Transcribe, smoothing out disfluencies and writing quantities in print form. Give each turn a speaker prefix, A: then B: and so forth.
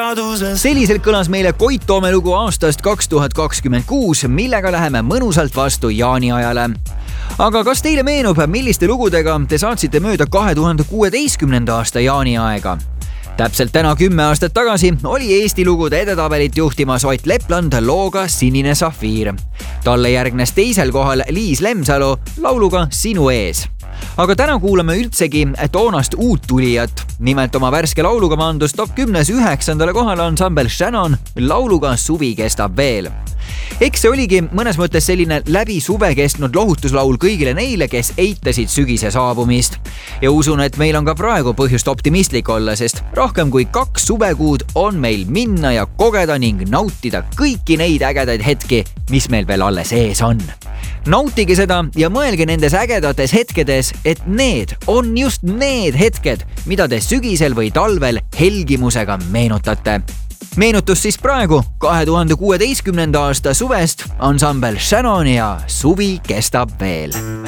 A: Selliselt kõlas meile Koit Toome lugu aastast 2026, millega läheme mõnusalt vastu jaaniajale. Aga kas teile meenub, milliste lugudega te saatsite mööda 2016. aasta jaaniaega? Täpselt täna 10 aastat tagasi oli Eesti lugude edetabelit juhtimas Ott Lepland looga Sinine safiir. Talle järgnes teisel kohal Liis Lemsalu lauluga Sinu ees. Aga täna kuulame üldsegi toonast uut tulijat. Nimelt oma värske lauluga maandus top 10 9. kohale ansambel Shannon lauluga Suvi kestab veel. Eks see oligi mõnes mõttes selline läbi suve kestnud lohutuslaul kõigile neile, kes eitasid sügise saabumist. Ja usun, et meil on ka praegu põhjust optimistlik olla, sest rohkem kui 2 suvekuud on meil minna ja kogeda ning nautida kõiki neid ägedaid hetki, mis meil veel alles ees on. Nautige seda ja mõelge nendes ägedates hetkedes, et need on just need hetked, mida te sügisel või talvel helgimusega meenutate. Meenutus siis praegu 2016. aasta suvest ansambel Shannon ja Suvi kestab veel.